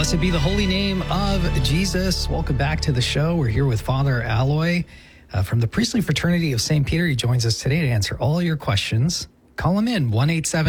Blessed be the holy name of Jesus. Welcome back to the show. We're here with Father Alloy from the Priestly Fraternity of St. Peter. He joins us today to answer all your questions. Call him in,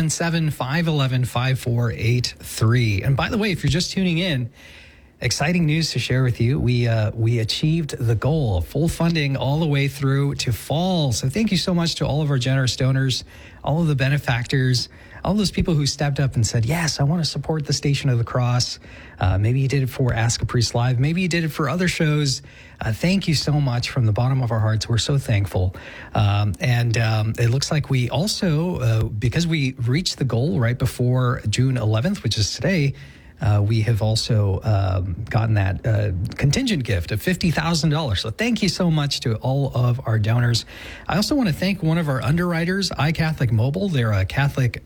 1-877-511-5483. And by the way, if you're just tuning in, exciting news to share with you. We achieved the goal of full funding all the way through to fall. So thank you so much to all of our generous donors, all of the benefactors, all those people who stepped up and said, yes, I want to support the Station of the Cross. Maybe you did it for Ask a Priest Live. Maybe you did it for other shows. Thank you so much from the bottom of our hearts. We're so thankful. And it looks like we also, because we reached the goal right before June 11th, which is today, we have also gotten that contingent gift of $50,000. So thank you so much to all of our donors. I also want to thank one of our underwriters, iCatholic Mobile. They're a Catholic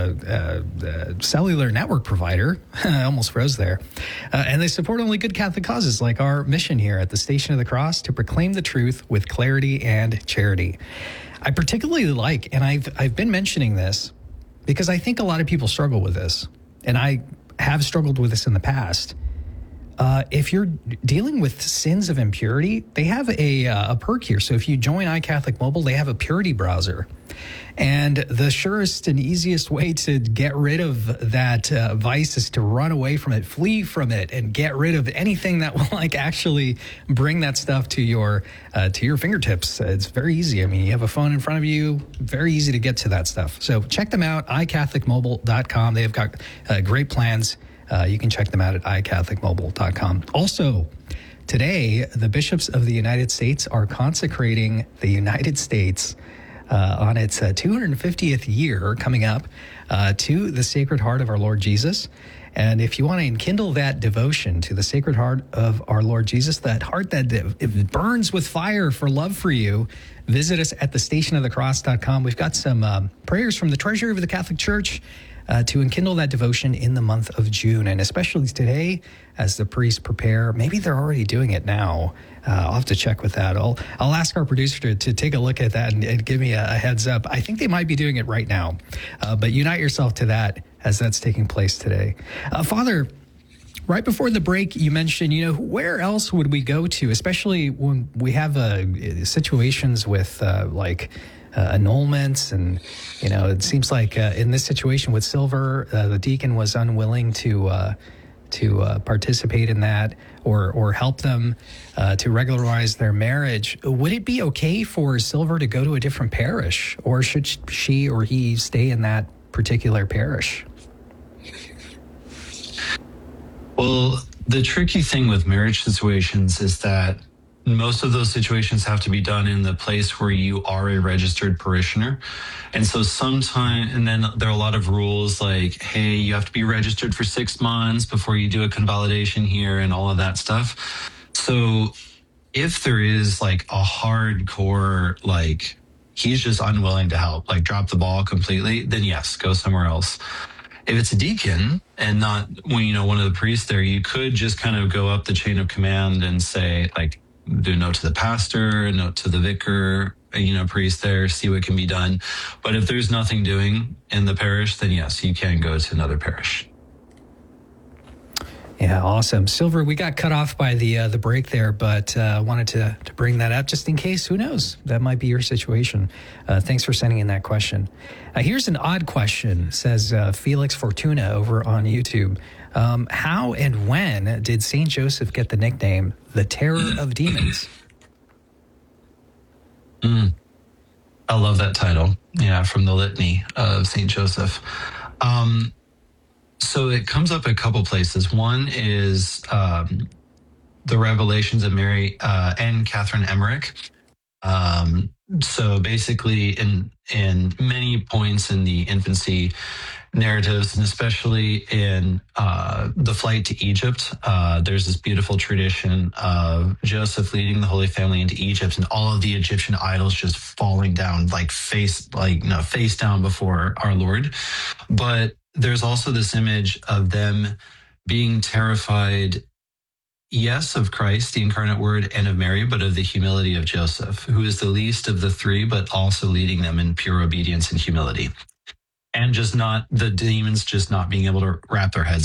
cellular network provider. I almost froze there. And they support only good Catholic causes like our mission here at the Station of the Cross to proclaim the truth with clarity and charity. I particularly like, and I've been mentioning this because I think a lot of people struggle with this, and I have struggled with this in the past. If you're dealing with sins of impurity, they have a perk here. So if you join iCatholic Mobile, they have a purity browser. And the surest and easiest way to get rid of that vice is to run away from it, flee from it, and get rid of anything that will actually bring that stuff to your fingertips. It's very easy. I mean, you have a phone in front of you, very easy to get to that stuff. So check them out, iCatholicMobile.com. They've got great plans. You can check them out at iCatholicMobile.com. Also, today, the bishops of the United States are consecrating the United States on its 250th year coming up to the Sacred Heart of our Lord Jesus. And if you want to enkindle that devotion to the Sacred Heart of our Lord Jesus, that heart that it burns with fire for love for you, visit us at thestationofthecross.com. We've got some prayers from the Treasury of the Catholic Church to enkindle that devotion in the month of June, and especially today as the priests prepare. Maybe they're already doing it now. I'll have to check with that. I'll ask our producer to take a look at that and give me a heads up. I think they might be doing it right now, but unite yourself to that as that's taking place today. Father, right before the break, you mentioned, where else would we go to, especially when we have situations with annulments, and it seems like in this situation with Silver, the deacon was unwilling to participate in that or help them to regularize their marriage. Would it be okay for Silver to go to a different parish, or should she or he stay in that particular parish? Well, the tricky thing with marriage situations is that most of those situations have to be done in the place where you are a registered parishioner. And so and then there are a lot of rules like, hey, you have to be registered for 6 months before you do a convalidation here and all of that stuff. So if there is a hardcore, he's just unwilling to help, drop the ball completely, then yes, go somewhere else. If it's a deacon and not one of the priests there, you could just kind of go up the chain of command and say, do a note to the pastor, a note to the vicar, priest there, see what can be done. But if there's nothing doing in the parish, then yes, you can go to another parish. Yeah, awesome. Silver, we got cut off by the break there, but wanted to bring that up just in case. Who knows? That might be your situation. Thanks for sending in that question. Here's an odd question, says Felix Fortuna over on YouTube. How and when did St. Joseph get the nickname the Terror of Demons? I love that title. Yeah, from the Litany of St. Joseph. So it comes up a couple places. One is the Revelations of Mary and Catherine Emmerich. So basically in many points in the infancy narratives, and especially in the flight to Egypt, there's this beautiful tradition of Joseph leading the Holy Family into Egypt and all of the Egyptian idols just falling down face down before our Lord. But there's also this image of them being terrified, yes, of Christ, the incarnate word, and of Mary, but of the humility of Joseph, who is the least of the three, but also leading them in pure obedience and humility. And the demons just not being able to wrap their heads